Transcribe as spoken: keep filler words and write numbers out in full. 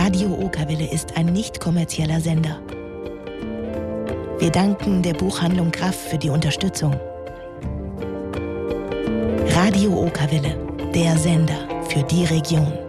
Radio Okerwelle ist ein nicht kommerzieller Sender. Wir danken der Buchhandlung Kraft für die Unterstützung. Radio Okerwelle, der Sender für die Region.